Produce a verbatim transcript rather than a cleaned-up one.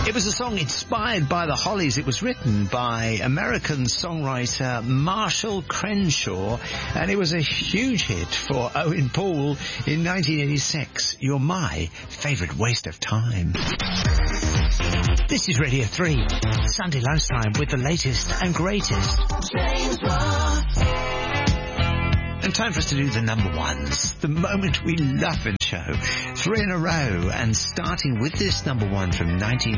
It was a song inspired by the Hollies. It was written by American songwriter Marshall Crenshaw, and it was a huge hit for Owen Paul in nineteen eighty-six. You're my favourite waste of time. This is Radio three, Sunday lunchtime with the latest and greatest. James Ross. And time for us to do the number ones, the moment we love in the show. Three in a row, and starting with this number one from nineteen